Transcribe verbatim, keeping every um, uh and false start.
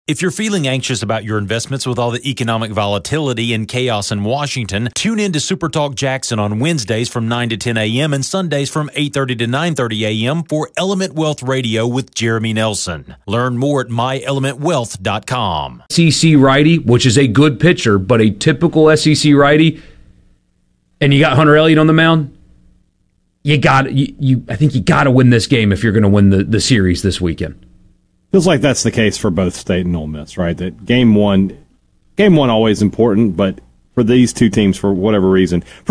If you're feeling anxious about your investments with all the economic volatility and chaos in Washington, tune in to Super Talk Jackson on Wednesdays from nine to ten a.m. and Sundays from eight thirty to nine thirty a.m. for Element Wealth Radio with Jeremy Nelson. Learn more at my element wealth dot com. S E C righty, which is a good pitcher, but a typical S E C righty, and you got Hunter Elliott on the mound, you got you, you I think you got to win this game if you're going to win the, the series this weekend. Feels like that's the case for both State and Ole Miss, right? That game one, game one always important, but for these two teams, for whatever reason, for